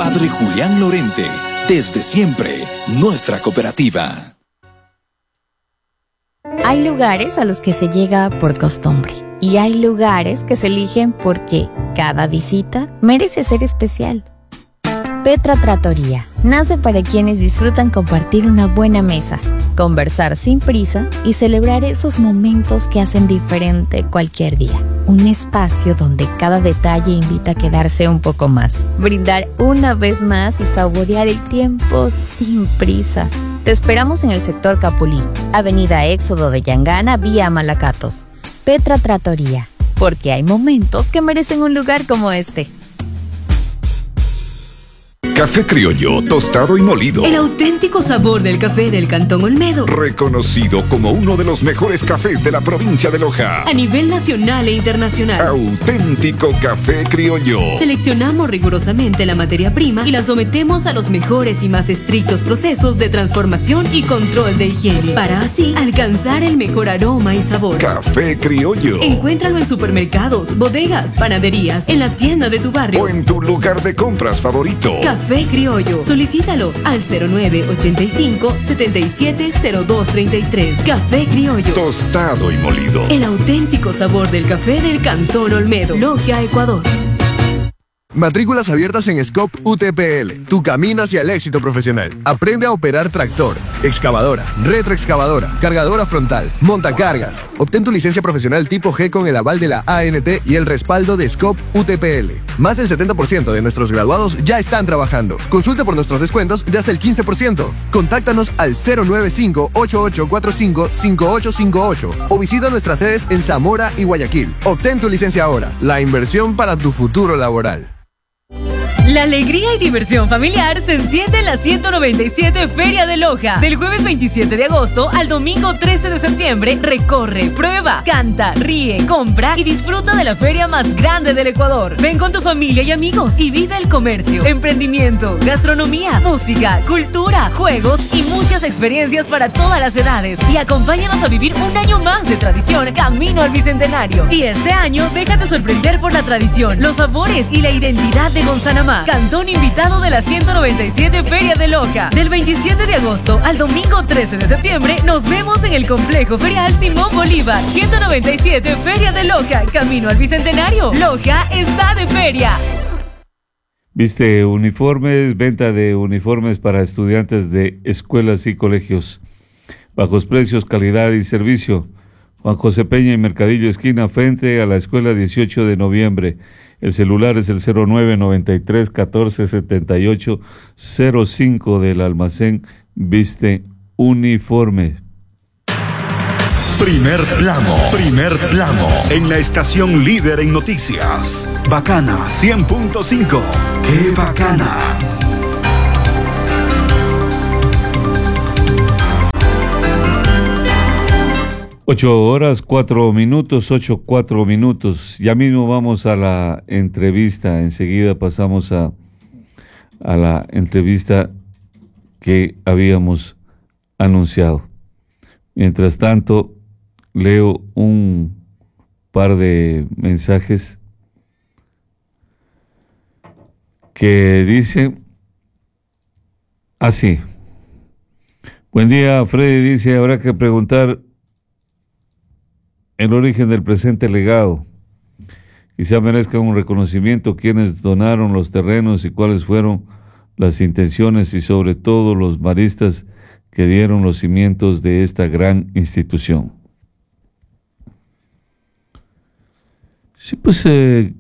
Padre Julián Lorente, desde siempre, nuestra cooperativa. Hay lugares a los que se llega por costumbre y hay lugares que se eligen porque cada visita merece ser especial. Petra Trattoria nace para quienes disfrutan compartir una buena mesa, conversar sin prisa y celebrar esos momentos que hacen diferente cualquier día. Un espacio donde cada detalle invita a quedarse un poco más, brindar una vez más y saborear el tiempo sin prisa. Te esperamos en el sector Capulí, Avenida Éxodo de Yangana, vía Malacatos. Petra Trattoria, porque hay momentos que merecen un lugar como este. Café criollo, tostado y molido. El auténtico sabor del café del Cantón Olmedo. Reconocido como uno de los mejores cafés de la provincia de Loja. A nivel nacional e internacional. Auténtico café criollo. Seleccionamos rigurosamente la materia prima y la sometemos a los mejores y más estrictos procesos de transformación y control de higiene, para así alcanzar el mejor aroma y sabor. Café criollo. Encuéntralo en supermercados, bodegas, panaderías, en la tienda de tu barrio o en tu lugar de compras favorito. Café criollo. Solicítalo al 0985-770233. Café criollo. Tostado y molido. El auténtico sabor del café del Cantón Olmedo. Logia, Ecuador. Matrículas abiertas en Scope UTPL, tu camino hacia el éxito profesional. Aprende a operar tractor, excavadora, retroexcavadora, cargadora frontal, montacargas. Obtén tu licencia profesional tipo G con el aval de la ANT y el respaldo de Scope UTPL. Más del 70% de nuestros graduados ya están trabajando. Consulta por nuestros descuentos de hasta el 15%. Contáctanos al 095-8845-5858 o visita nuestras sedes en Zamora y Guayaquil. Obtén tu licencia ahora. La inversión para tu futuro laboral. La alegría y diversión familiar se enciende en la 197 Feria de Loja. Del jueves 27 de agosto al domingo 13 de septiembre, recorre, prueba, canta, ríe, compra y disfruta de la feria más grande del Ecuador. Ven con tu familia y amigos y vive el comercio, emprendimiento, gastronomía, música, cultura, juegos y muchas experiencias para todas las edades. Y acompáñanos a vivir un año más de tradición camino al Bicentenario. Y este año, déjate sorprender por la tradición, los sabores y la identidad de Gonzanamá. Cantón invitado de la 197 Feria de Loja. Del 27 de agosto al domingo 13 de septiembre, nos vemos en el Complejo Ferial Simón Bolívar. 197 Feria de Loja, camino al Bicentenario. Loja está de feria. Viste uniformes, venta de uniformes para estudiantes de escuelas y colegios. Bajos precios, calidad y servicio. Juan José Peña y Mercadillo Esquina, frente a la escuela 18 de noviembre. El celular es el 0993-1478-05 del almacén Viste Uniforme. Primer plano, en la estación líder en noticias. Bacana 100.5. ¡Qué bacana! 8:04. Ya mismo vamos a la entrevista. Enseguida pasamos a la entrevista que habíamos anunciado. Mientras tanto, leo un par de mensajes que dicen así. Buen día, Freddy. Dice, habrá que preguntar el origen del presente legado. Quizá merezca un reconocimiento quienes donaron los terrenos y cuáles fueron las intenciones y sobre todo los maristas que dieron los cimientos de esta gran institución. Sí, pues en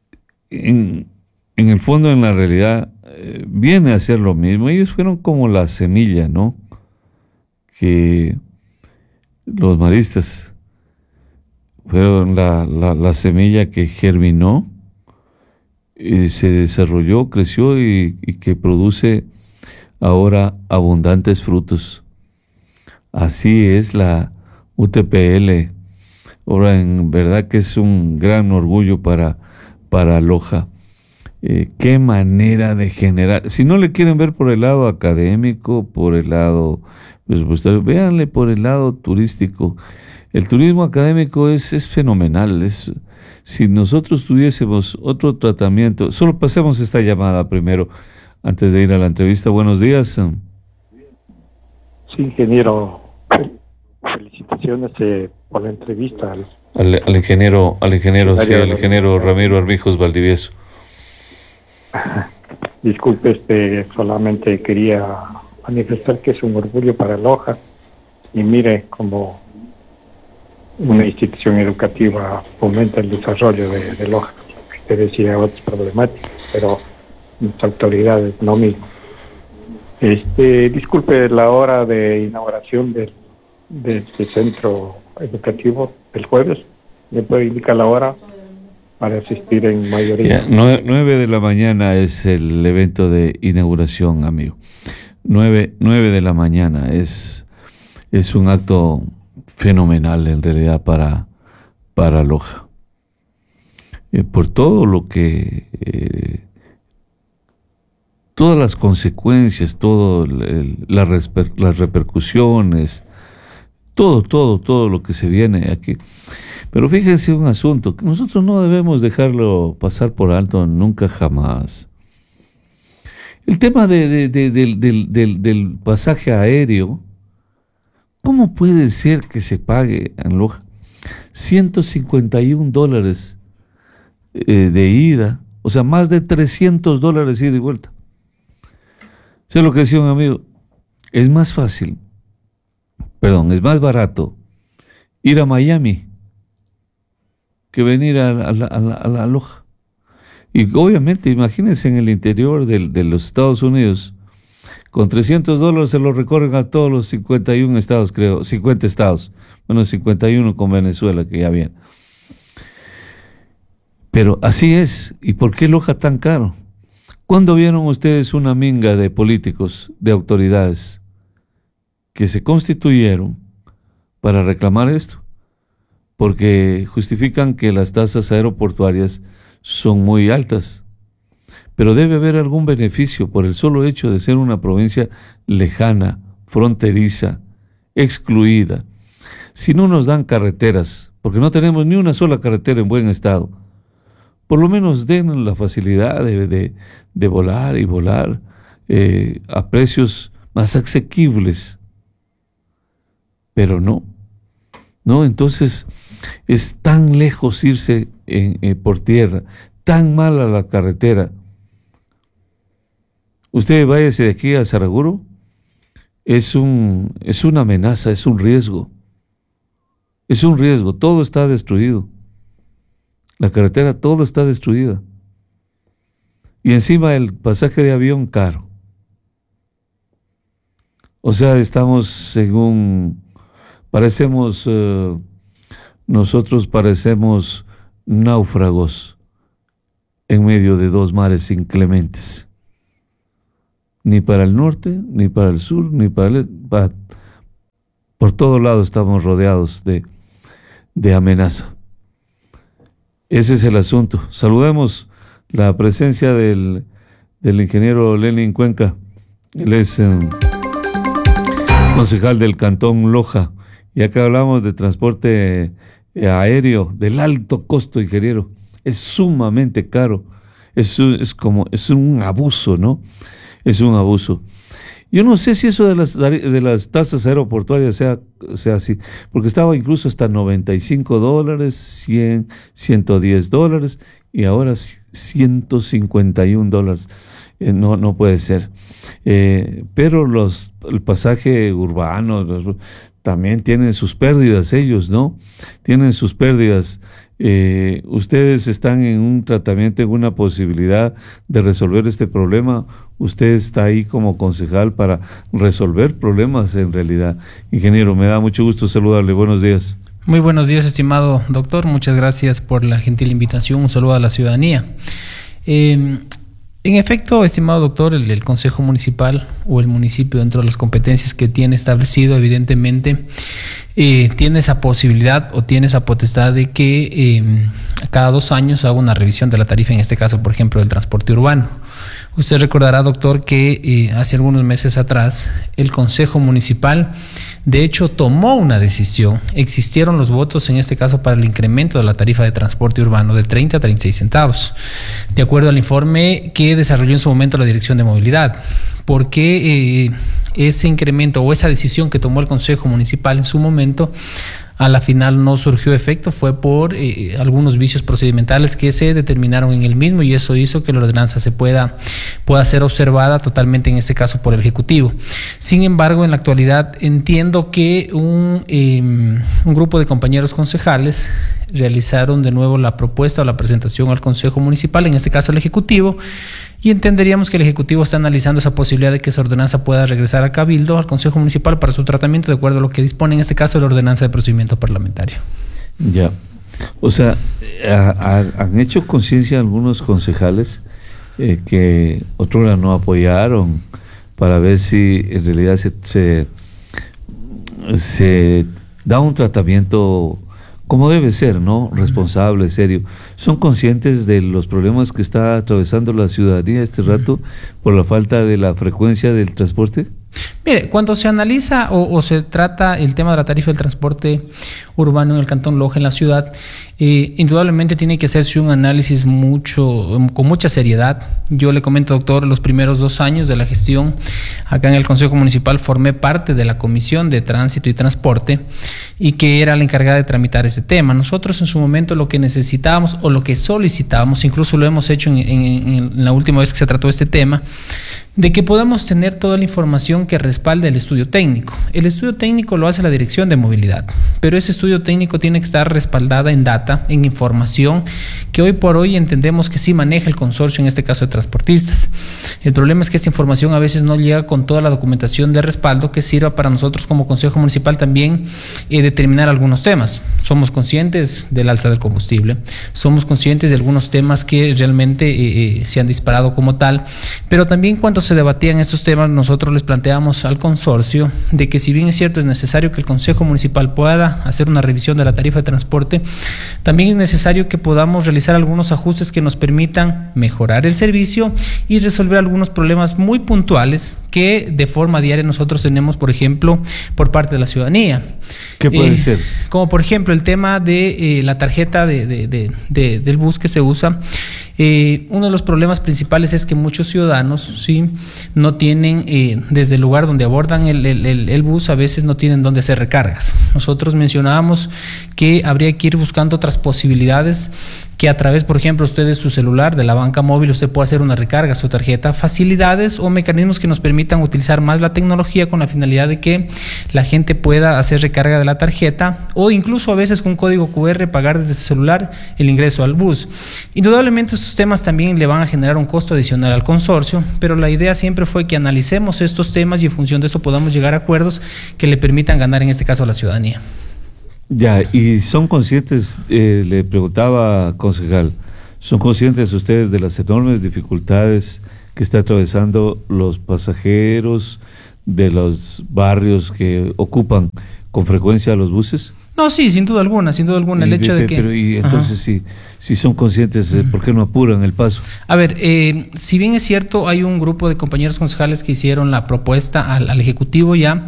el fondo, en la realidad, viene a ser lo mismo. Ellos fueron como la semilla, ¿no? Que los maristas fueron la semilla que germinó, se desarrolló, creció y que produce ahora abundantes frutos. Así es la UTPL. Ahora, en verdad que es un gran orgullo para Loja. Qué manera de generar. Si no le quieren ver por el lado académico, por el lado presupuestario, véanle por el lado turístico. El turismo académico es fenomenal. Si nosotros tuviésemos otro tratamiento, solo pasemos esta llamada primero. antes de ir a la entrevista. Buenos días. Sí, ingeniero, felicitaciones por la entrevista. Al ingeniero Ramiro Armijos Valdivieso. Disculpe, solamente quería manifestar que es un orgullo para Loja, y mire cómo una institución educativa fomenta el desarrollo de Loja. Usted decía otras problemáticas, pero las autoridades no mismo. Disculpe la hora de inauguración de este centro educativo el jueves. ¿Me puede indicar la hora para asistir en mayoría? 9 de la mañana es el evento de inauguración, amigo. 9 de la mañana es un acto fenomenal en realidad para Loja. Por todo lo que... todas las consecuencias, las repercusiones, todo lo que se viene aquí. Pero fíjense un asunto, que nosotros no debemos dejarlo pasar por alto nunca jamás. El tema del pasaje aéreo, ¿cómo puede ser que se pague en Loja $151 de ida? O sea, más de $300 ida y vuelta. Sé lo que decía un amigo, es más barato ir a Miami que venir a la Loja. Y obviamente, imagínense en el interior de los Estados Unidos, con $300 se lo recorren a todos los 51 estados, creo, 50 estados, bueno, 51 con Venezuela, que ya viene. Pero así es. ¿Y por qué Loja tan caro? ¿Cuándo vieron ustedes una minga de políticos, de autoridades, que se constituyeron para reclamar esto? Porque justifican que las tasas aeroportuarias son muy altas. Pero debe haber algún beneficio por el solo hecho de ser una provincia lejana, fronteriza, excluida. Si no nos dan carreteras, porque no tenemos ni una sola carretera en buen estado, por lo menos den la facilidad de volar y volar a precios más asequibles. Pero no, entonces es tan lejos irse por tierra, tan mala la carretera. Usted váyase de aquí a Saraguro, es una amenaza, es un riesgo. Es un riesgo, todo está destruido. La carretera, todo está destruida. Y encima el pasaje de avión caro. O sea, estamos nosotros parecemos náufragos en medio de dos mares inclementes. Ni para el norte, ni para el sur, ni por todo lado estamos rodeados de amenaza. Ese es el asunto. Saludemos la presencia del ingeniero Lenin Cuenca. Él es concejal del Cantón Loja. Y acá hablamos de transporte aéreo, del alto costo, ingeniero. Es sumamente caro. Es un abuso, ¿no? Es un abuso. Yo no sé si eso de las tasas aeroportuarias sea así, porque estaba incluso hasta $95, 100, $110 y ahora $151. No puede ser. Pero el pasaje urbano también tienen sus pérdidas ellos, ¿no? Tienen sus pérdidas. Ustedes están en un tratamiento, en una posibilidad de resolver este problema. Usted está ahí como concejal para resolver problemas en realidad. Ingeniero, me da mucho gusto saludarle. Buenos días. Muy buenos días, estimado doctor. Muchas gracias por la gentil invitación. Un saludo a la ciudadanía. En efecto, estimado doctor, el Consejo Municipal o el municipio, dentro de las competencias que tiene establecido, evidentemente, tiene esa posibilidad o tiene esa potestad de que cada 2 años haga una revisión de la tarifa, en este caso, por ejemplo, del transporte urbano. Usted recordará, doctor, que hace algunos meses atrás el Consejo Municipal, de hecho, tomó una decisión. Existieron los votos, en este caso, para el incremento de la tarifa de transporte urbano de 30 a 36 centavos, de acuerdo al informe que desarrolló en su momento la Dirección de Movilidad. ¿Por qué ese incremento o esa decisión que tomó el Consejo Municipal en su momento a la final no surgió efecto? Fue por algunos vicios procedimentales que se determinaron en el mismo, y eso hizo que la ordenanza pueda ser observada totalmente, en este caso, por el Ejecutivo. Sin embargo, en la actualidad entiendo que un grupo de compañeros concejales realizaron de nuevo la propuesta o la presentación al Consejo Municipal, en este caso el Ejecutivo, y entenderíamos que el Ejecutivo está analizando esa posibilidad de que esa ordenanza pueda regresar al Cabildo, al Consejo Municipal, para su tratamiento, de acuerdo a lo que dispone en este caso la ordenanza de procedimiento parlamentario. Ya, o sea, han hecho conciencia algunos concejales que otros no apoyaron, para ver si en realidad se da un tratamiento como debe ser, ¿no? Responsable, serio. ¿Son conscientes de los problemas que está atravesando la ciudadanía este rato por la falta de la frecuencia del transporte? Mire, cuando se analiza o se trata el tema de la tarifa del transporte urbano en el Cantón Loja, en la ciudad, indudablemente tiene que hacerse un análisis con mucha seriedad. Yo le comento, doctor, los primeros 2 años de la gestión acá en el Consejo Municipal formé parte de la Comisión de Tránsito y Transporte, y que era la encargada de tramitar ese tema. Nosotros en su momento lo que necesitábamos o lo que solicitábamos, incluso lo hemos hecho en la última vez que se trató este tema, de que podamos tener toda la información que respalde el estudio técnico. El estudio técnico lo hace la Dirección de Movilidad, pero ese estudio técnico tiene que estar respaldada en data, en información que hoy por hoy entendemos que sí maneja el consorcio, en este caso de transportistas. El problema es que esta información a veces no llega con toda la documentación de respaldo que sirva para nosotros como Consejo Municipal también determinar algunos temas. Somos conscientes del alza del combustible, somos conscientes de algunos temas que realmente se han disparado como tal, pero también cuando se debatían estos temas, nosotros les planteamos al consorcio de que, si bien es cierto, es necesario que el Consejo Municipal pueda hacer una revisión de la tarifa de transporte, también es necesario que podamos realizar algunos ajustes que nos permitan mejorar el servicio y resolver algunos problemas muy puntuales que de forma diaria nosotros tenemos, por ejemplo, por parte de la ciudadanía. ¿Qué puede ser? Como por ejemplo el tema de la tarjeta del bus que se usa. Uno de los problemas principales es que muchos ciudadanos no tienen, desde el lugar donde abordan el bus, a veces no tienen dónde hacer recargas. Nosotros mencionábamos que habría que ir buscando otras posibilidades, que a través, por ejemplo, usted de su celular, de la banca móvil, usted puede hacer una recarga a su tarjeta, facilidades o mecanismos que nos permitan utilizar más la tecnología con la finalidad de que la gente pueda hacer recarga de la tarjeta, o incluso a veces con código QR pagar desde su celular el ingreso al bus. Indudablemente estos temas también le van a generar un costo adicional al consorcio, pero la idea siempre fue que analicemos estos temas y en función de eso podamos llegar a acuerdos que le permitan ganar, en este caso, a la ciudadanía. Ya, y son conscientes, le preguntaba, concejal, ¿son conscientes ustedes de las enormes dificultades que está atravesando los pasajeros de los barrios que ocupan con frecuencia los buses? No, sí, sin duda alguna, el hecho de que... Pero y entonces, si son conscientes, ¿por qué no apuran el paso? A ver, si bien es cierto, hay un grupo de compañeros concejales que hicieron la propuesta al Ejecutivo ya.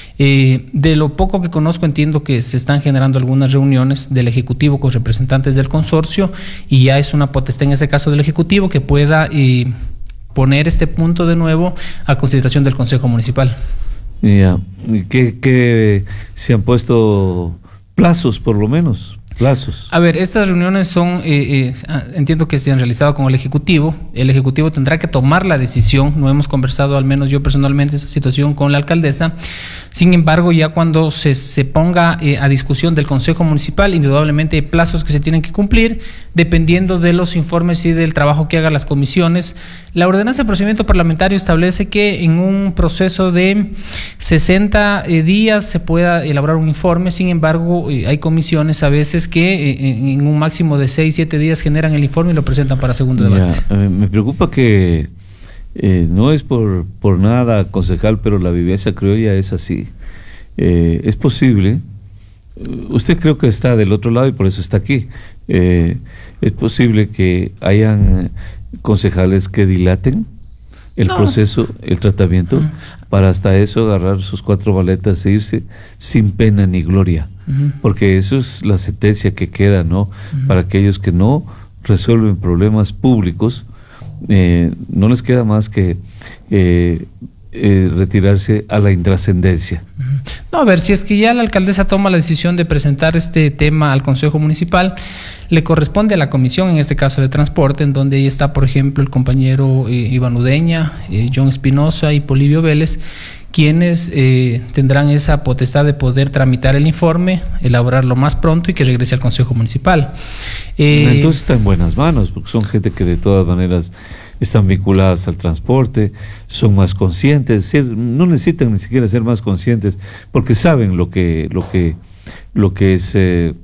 De lo poco que conozco, entiendo que se están generando algunas reuniones del Ejecutivo con representantes del consorcio, y ya es una potestad en este caso del Ejecutivo que pueda poner este punto de nuevo a consideración del Consejo Municipal. Ya, ¿qué se han puesto plazos, por lo menos? Plazos. A ver, estas reuniones son, entiendo que se han realizado con el Ejecutivo. El Ejecutivo tendrá que tomar la decisión. No hemos conversado, al menos yo personalmente, esa situación con la alcaldesa. Sin embargo, ya cuando se ponga a discusión del Consejo Municipal, indudablemente hay plazos que se tienen que cumplir, dependiendo de los informes y del trabajo que hagan las comisiones. La ordenanza de procedimiento parlamentario establece que en un proceso de 60 días se pueda elaborar un informe. Sin embargo, hay comisiones a veces que en un máximo de 6-7 días generan el informe y lo presentan para segundo debate. Me preocupa que no es por nada, concejal, pero la vivencia criolla es así. Es posible, usted creo que está del otro lado y por eso está aquí, es posible que hayan concejales que dilaten el proceso, el tratamiento, para hasta eso agarrar sus 4 maletas e irse sin pena ni gloria. Porque eso es la sentencia que queda, ¿no? Para aquellos que no resuelven problemas públicos, no les queda más que retirarse a la intrascendencia. No, a ver, si es que ya la alcaldesa toma la decisión de presentar este tema al Consejo Municipal, le corresponde a la comisión, en este caso de transporte, en donde ahí está, por ejemplo, el compañero Iván Udeña, John Espinosa y Polibio Vélez, quienes tendrán esa potestad de poder tramitar el informe, elaborarlo más pronto y que regrese al Consejo Municipal. Entonces está en buenas manos, porque son gente que de todas maneras están vinculadas al transporte, son más conscientes, no necesitan ni siquiera ser más conscientes, porque saben lo que es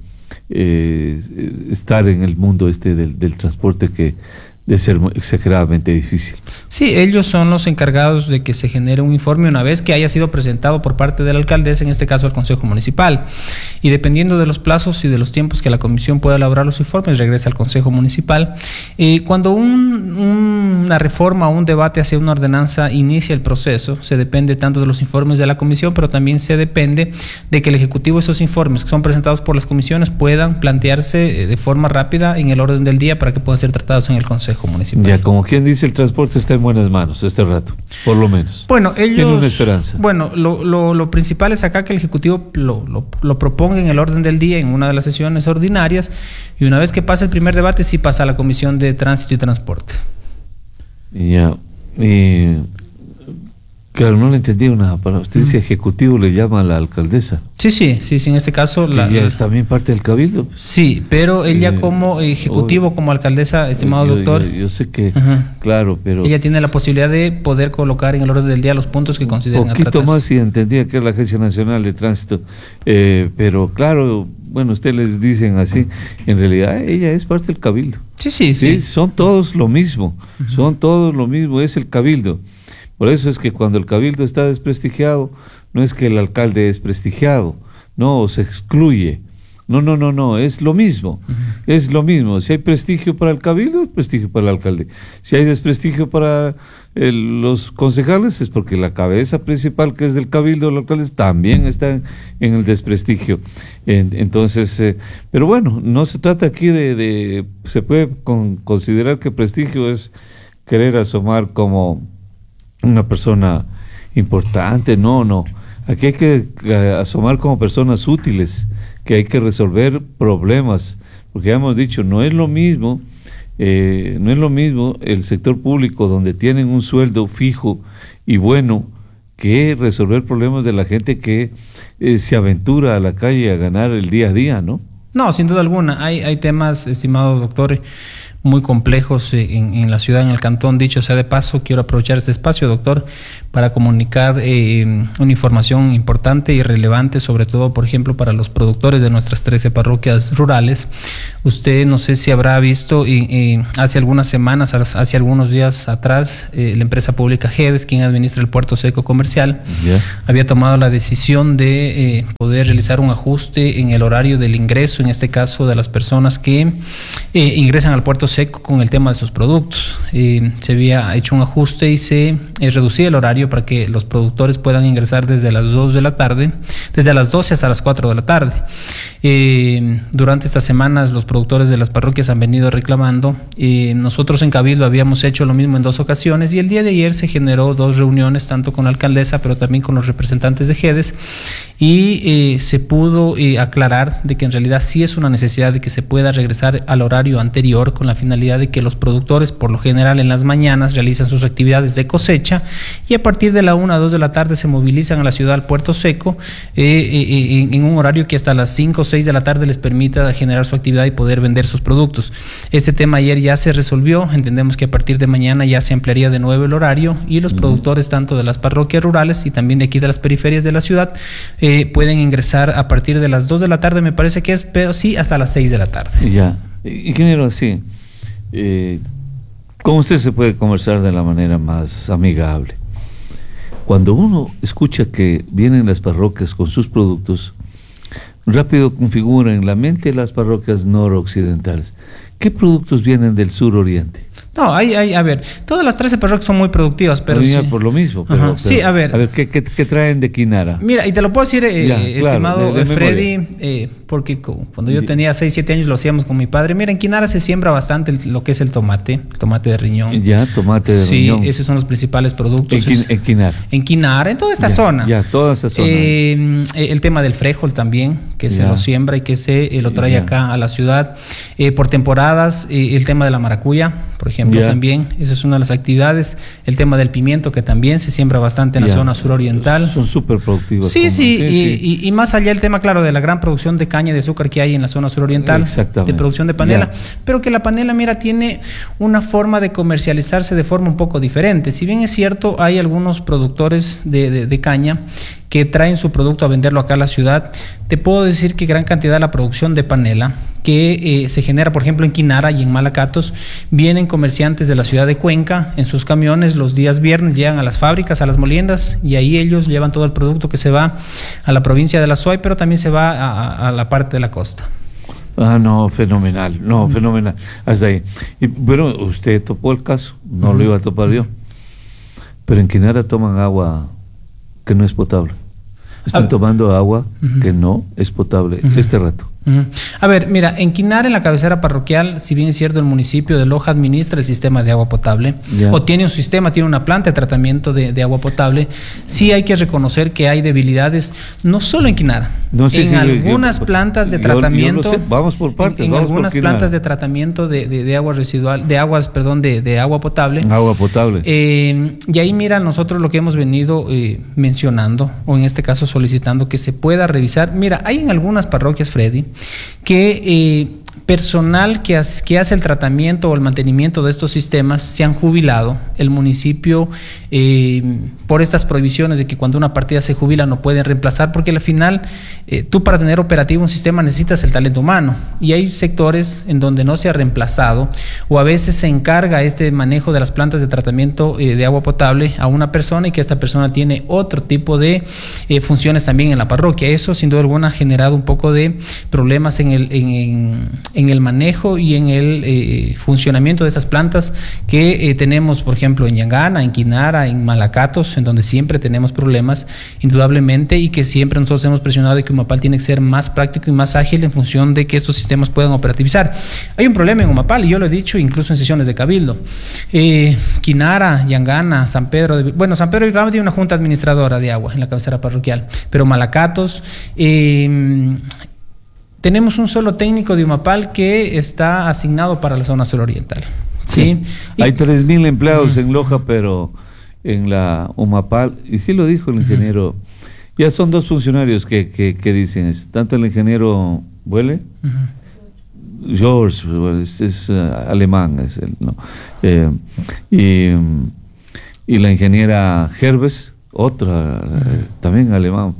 estar en el mundo del transporte, que de ser exageradamente difícil. Sí, ellos son los encargados de que se genere un informe una vez que haya sido presentado por parte de la alcaldesa, en este caso al Consejo Municipal. Y dependiendo de los plazos y de los tiempos que la comisión pueda elaborar los informes, regresa al Consejo Municipal. Cuando una reforma o un debate hacia una ordenanza inicia el proceso, se depende tanto de los informes de la comisión, pero también se depende de que el Ejecutivo esos informes que son presentados por las comisiones puedan plantearse de forma rápida en el orden del día para que puedan ser tratados en el Consejo Municipal. Ya, como quien dice, el transporte está en buenas manos este rato, por lo menos. Bueno, ellos tienen una esperanza. Bueno, lo principal es acá que el Ejecutivo lo proponga en el orden del día en una de las sesiones ordinarias, y una vez que pase el primer debate sí pasa a la Comisión de Tránsito y Transporte. Ya, claro, no le entendí nada. Para usted dice Ejecutivo, le llama a la alcaldesa. Sí, en este caso ella es también parte del Cabildo. Sí, pero ella como Ejecutivo, como alcaldesa, estimado doctor. Yo sé que, claro, pero ella tiene la posibilidad de poder colocar en el orden del día los puntos que consideren un poquito más, si entendía que es la Agencia Nacional de Tránsito, pero claro, bueno, ustedes les dicen así, en realidad ella es parte del Cabildo. Sí, son todos lo mismo, es el Cabildo. Por eso es que cuando el Cabildo está desprestigiado, no es que el alcalde es prestigiado, no, se excluye. No, es lo mismo, es lo mismo. Si hay prestigio para el Cabildo, es prestigio para el alcalde. Si hay desprestigio para los concejales, es porque la cabeza principal, que es del Cabildo, los alcaldes, también está en el desprestigio. Entonces, pero bueno, no se trata aquí se puede considerar que prestigio es querer asomar como una persona importante, no. Aquí hay que asomar como personas útiles, que hay que resolver problemas, porque ya hemos dicho, no es lo mismo el sector público, donde tienen un sueldo fijo y bueno, que resolver problemas de la gente que se aventura a la calle a ganar el día a día, ¿no? No, sin duda alguna, hay temas, estimado doctor, muy complejos en la ciudad, en el cantón. Dicho sea de paso, quiero aprovechar este espacio, doctor, para comunicar una información importante y relevante, sobre todo, por ejemplo, para los productores de nuestras 13 parroquias rurales. Usted, no sé si habrá visto, hace algunas semanas, hace algunos días atrás, la empresa pública GEDES, quien administra el puerto seco comercial, había tomado la decisión de poder realizar un ajuste en el horario del ingreso, en este caso de las personas que ingresan al puerto seco con el tema de sus productos. Se había hecho un ajuste y se reducía el horario para que los productores puedan ingresar desde las 2 de la tarde, desde las 12 hasta las 4 de la tarde. Durante estas semanas los productores de las parroquias han venido reclamando. Nosotros en Cabildo habíamos hecho lo mismo en 2 ocasiones, y el día de ayer se generó 2 reuniones, tanto con la alcaldesa pero también con los representantes de GEDES, y se pudo aclarar de que en realidad sí es una necesidad de que se pueda regresar al horario anterior, con la finalidad de que los productores por lo general en las mañanas realizan sus actividades de cosecha y a partir de la 1 a 2 de la tarde se movilizan a la ciudad al puerto seco en un horario que hasta las 5 o 6 de la tarde les permita generar su actividad y poder vender sus productos. Este tema ayer ya se resolvió. Entendemos que a partir de mañana ya se ampliaría de nuevo el horario, y los productores tanto de las parroquias rurales y también de aquí de las periferias de la ciudad pueden ingresar a partir de las 2 de la tarde, me parece que es, pero sí hasta las 6 de la tarde. Ya, ingeniero, sí, con usted se puede conversar de la manera más amigable. Cuando uno escucha que vienen las parroquias con sus productos, rápido configura en la mente las parroquias noroccidentales. ¿Qué productos vienen del suroriente? No, a ver, todas las 13 parroquias son muy productivas, pero sí. Por lo mismo. Pero, sí, a ver. ¿qué traen de Quinara? Mira, y te lo puedo decir, estimado Freddy, memoria. Porque cuando yo tenía 6, 7 años lo hacíamos con mi padre. Mira, en Quinara se siembra bastante lo que es el tomate de riñón. Ya, tomate de riñón. Sí, esos son los principales productos. En Quinara. En Quinara, en toda esta zona. Ya, toda esa zona. El tema del frijol también, que se lo siembra y que se lo trae acá a la ciudad. Por temporadas, el tema de la maracuya, por ejemplo, también. Esa es una de las actividades. El tema del pimiento, que también se siembra bastante en la zona suroriental. Son súper productivos. Y más allá el tema, claro, de la gran producción de caña de azúcar que hay en la zona suroriental, de producción de panela, pero que la panela, mira, tiene una forma de comercializarse de forma un poco diferente. Si bien es cierto, hay algunos productores de caña que traen su producto a venderlo acá a la ciudad, te puedo decir que gran cantidad de la producción de panela que se genera, por ejemplo, en Quinara y en Malacatos, vienen comerciantes de la ciudad de Cuenca en sus camiones los días viernes, llegan a las fábricas, a las moliendas, y ahí ellos llevan todo el producto que se va a la provincia de La Suay, pero también se va a la parte de la costa. No, fenomenal, fenomenal, hasta ahí. Y bueno, usted topó el caso, no lo iba a topar yo, pero en Quinara toman agua que no es potable. Están tomando agua que no es potable este rato. A ver, mira, en Quinara, en la cabecera parroquial, si bien es cierto, el municipio de Loja administra el sistema de agua potable, o tiene un sistema, tiene una planta de tratamiento de agua potable, sí hay que reconocer que hay debilidades, no solo en Quinara, algunas plantas de tratamiento, vamos por partes, en algunas plantas de tratamiento de agua residual, de agua potable. Agua potable. Y ahí, mira, nosotros lo que hemos venido mencionando, o en este caso solicitando que se pueda revisar. Mira, hay en algunas parroquias, Freddy, que personal que hace el tratamiento o el mantenimiento de estos sistemas se han jubilado. El municipio, por estas prohibiciones de que cuando una partida se jubila no pueden reemplazar, porque al final tú, para tener operativo un sistema, necesitas el talento humano, y hay sectores en donde no se ha reemplazado, o a veces se encarga este manejo de las plantas de tratamiento de agua potable a una persona, y que esta persona tiene otro tipo de funciones también en la parroquia. Eso sin duda alguna ha generado un poco de problemas en el manejo y en el funcionamiento de estas plantas que tenemos, por ejemplo, en Yangana, en Quinara, en Malacatos, en donde siempre tenemos problemas, indudablemente, y que siempre nosotros hemos presionado de que Humapal tiene que ser más práctico y más ágil en función de que estos sistemas puedan operativizar. Hay un problema en Humapal, y yo lo he dicho incluso en sesiones de Cabildo. Quinara, Yangana, San Pedro de Vilcabamba tiene una junta administradora de agua en la cabecera parroquial, pero Malacatos, tenemos un solo técnico de Humapal que está asignado para la zona suroriental. ¿Sí? Hay 3,000 empleados en Loja, pero en la Humapal, y sí lo dijo el ingeniero, ya son 2 funcionarios que dicen eso, tanto el ingeniero Buele, George, es alemán, es él, ¿no? Y la ingeniera Herbes, otra, también alemán,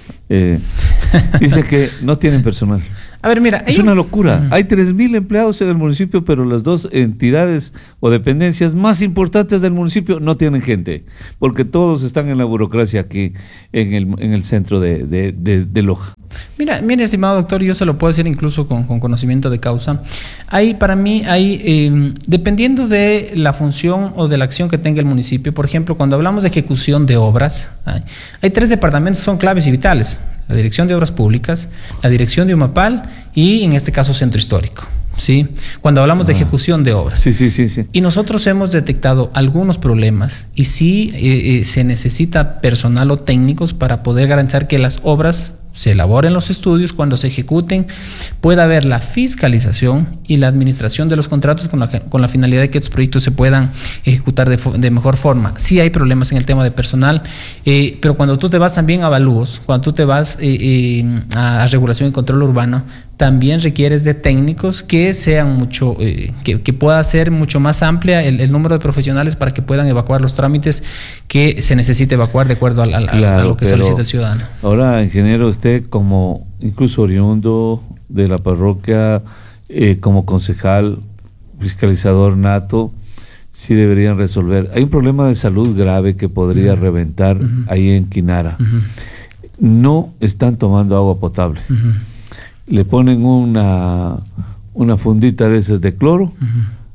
dice que no tienen personal. A ver, mira, es una locura. Hay 3,000 empleados en el municipio, pero las 2 entidades o dependencias más importantes del municipio no tienen gente, porque todos están en la burocracia aquí en el centro de Loja. Mira, estimado doctor, yo se lo puedo decir incluso con conocimiento de causa. Para mí, dependiendo de la función o de la acción que tenga el municipio, por ejemplo, cuando hablamos de ejecución de obras, hay 3 departamentos que son claves y vitales: la Dirección de Obras Públicas, la Dirección de Humapal y, en este caso, Centro Histórico. ¿Sí? Cuando hablamos de ejecución de obras. Sí. Y nosotros hemos detectado algunos problemas, y sí se necesita personal o técnicos para poder garantizar que las obras se elaboren, los estudios, cuando se ejecuten pueda haber la fiscalización y la administración de los contratos con la finalidad de que estos proyectos se puedan ejecutar de mejor forma. Sí hay problemas en el tema de personal, pero cuando tú te vas también a avalúos, cuando tú te vas a regulación y control urbano, también requieres de técnicos que sean mucho, que pueda ser mucho más amplia el número de profesionales para que puedan evacuar los trámites que se necesite evacuar de acuerdo a lo que solicita el ciudadano. Ahora, ingeniero, usted como incluso oriundo de la parroquia, como concejal, fiscalizador nato, sí deberían resolver. Hay un problema de salud grave que podría reventar ahí en Quinara. No están tomando agua potable. Le ponen una fundita de esas de cloro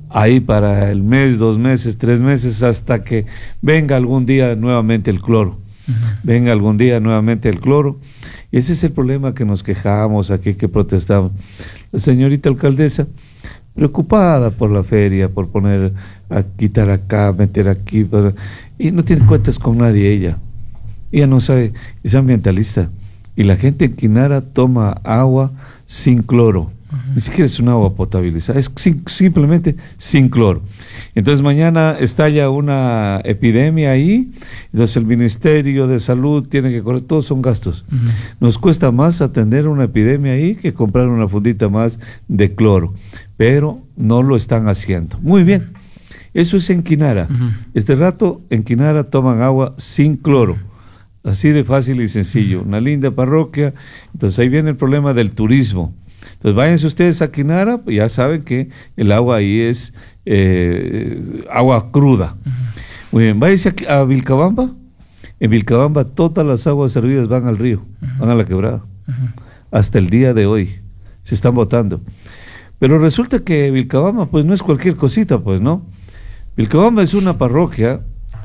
ahí para el mes, 2 meses, 3 meses, hasta que venga algún día nuevamente el cloro. Venga algún día nuevamente el cloro. Y ese es el problema que nos quejamos aquí, que protestamos. La señorita alcaldesa, preocupada por la feria, por poner, a quitar acá, meter aquí, y no tiene cuentas con nadie ella. Ella no sabe, es ambientalista. Y la gente en Quinara toma agua sin cloro. Ni siquiera es un agua potabilizada, es simplemente sin cloro. Entonces mañana estalla una epidemia ahí, entonces el Ministerio de Salud tiene que correr, todos son gastos. Nos cuesta más atender una epidemia ahí que comprar una fundita más de cloro, pero no lo están haciendo. Muy bien, eso es en Quinara. Este rato en Quinara toman agua sin cloro. Así de fácil y sencillo, una linda parroquia. Entonces ahí viene el problema del turismo. Entonces váyanse ustedes a Quinara, ya saben que el agua ahí es agua cruda. Muy bien, váyanse a Vilcabamba. En Vilcabamba todas las aguas servidas van al río, van a la quebrada. Hasta el día de hoy se están botando. Pero resulta que Vilcabamba pues no es cualquier cosita, pues no. Vilcabamba es una parroquia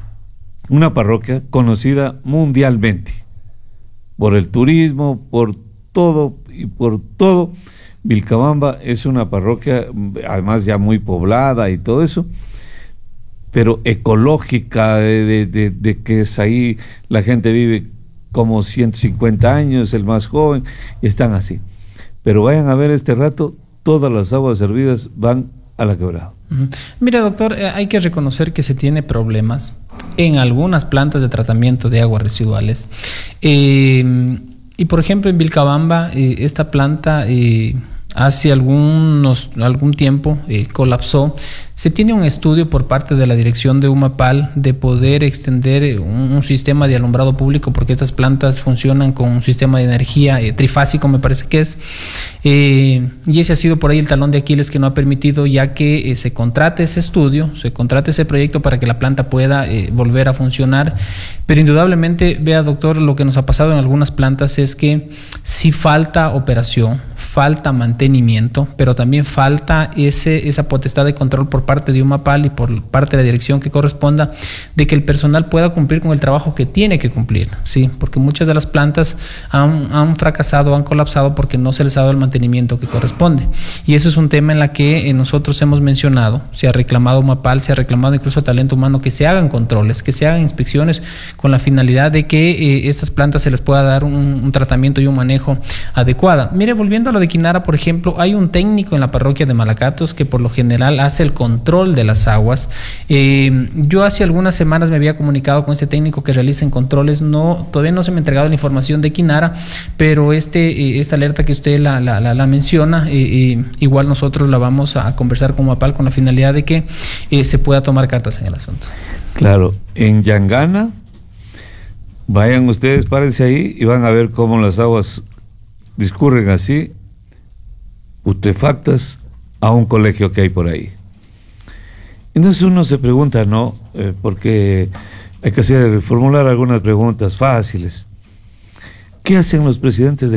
conocida mundialmente por el turismo, por todo y por todo. Vilcabamba es una parroquia además ya muy poblada y todo eso, pero ecológica, de que es ahí, la gente vive como 150 años, el más joven, y están así. Pero vayan a ver este rato, todas las aguas servidas van a la quebrada. Mira, doctor, hay que reconocer que se tiene problemas en algunas plantas de tratamiento de aguas residuales. Y por ejemplo en Vilcabamba, esta planta hace algún tiempo colapsó. Se tiene un estudio por parte de la dirección de Humapal de poder extender un sistema de alumbrado público, porque estas plantas funcionan con un sistema de energía trifásico, me parece que es, y ese ha sido por ahí el talón de Aquiles que no ha permitido ya que se contrate ese estudio, se contrate ese proyecto para que la planta pueda volver a funcionar. Pero indudablemente, vea doctor, lo que nos ha pasado en algunas plantas es que sí falta operación, falta mantenimiento, pero también falta esa potestad de control por parte de Humapal y por parte de la dirección que corresponda, de que el personal pueda cumplir con el trabajo que tiene que cumplir, ¿sí? Porque muchas de las plantas han fracasado, han colapsado porque no se les ha dado el mantenimiento que corresponde. Y eso es un tema en la que nosotros hemos mencionado, se ha reclamado Humapal, se ha reclamado incluso Talento Humano, que se hagan controles, que se hagan inspecciones con la finalidad de que estas plantas se les pueda dar un tratamiento y un manejo adecuado. Mire, volviendo a lo de Quinara, por ejemplo, hay un técnico en la parroquia de Malacatos que por lo general hace el control de las aguas. Yo hace algunas semanas me había comunicado con ese técnico que realiza controles. Todavía no se me ha entregado la información de Quinara, pero esta alerta que usted la menciona, igual nosotros la vamos a conversar con Humapal con la finalidad de que se pueda tomar cartas en el asunto. Claro, en Yangana, vayan ustedes, párense ahí y van a ver cómo las aguas discurren así, putrefactas, a un colegio que hay por ahí. Entonces uno se pregunta, ¿no? Porque hay que formular algunas preguntas fáciles. ¿Qué hacen los presidentes de